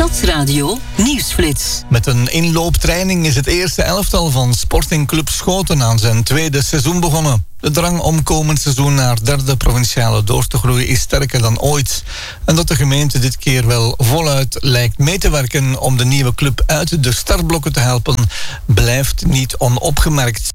Stadsradio Nieuwsflits. Met een inlooptraining is het eerste elftal van Sporting Club Schoten aan zijn tweede seizoen begonnen. De drang om komend seizoen naar derde provinciale door te groeien is sterker dan ooit. En dat de gemeente dit keer wel voluit lijkt mee te werken om de nieuwe club uit de startblokken te helpen, blijft niet onopgemerkt.